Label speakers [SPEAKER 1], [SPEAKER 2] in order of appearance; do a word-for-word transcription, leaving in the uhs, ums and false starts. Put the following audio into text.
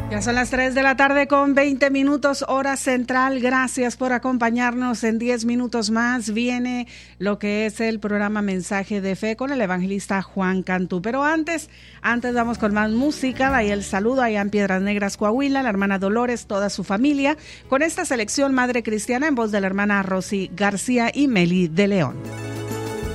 [SPEAKER 1] Ya son las tres de la tarde con veinte minutos, hora central. Gracias por acompañarnos. En diez minutos más viene lo que es el programa Mensaje de Fe con el evangelista Juan Cantú. Pero antes, antes vamos con más música. Ahí el saludo allá en Piedras Negras, Coahuila, la hermana Dolores, toda su familia, con esta selección Madre Cristiana en voz de la hermana Rosy García y Meli de León.